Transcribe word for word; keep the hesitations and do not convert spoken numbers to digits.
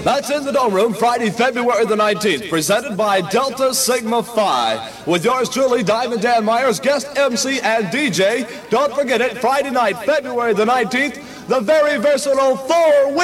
That's in the Dome Room, Friday, February the nineteenth, presented by Delta Sigma Phi. With yours truly, Diamond Dan Myers, guest M C and D J. Don't forget it, Friday night, February the nineteenth, the very versatile Thor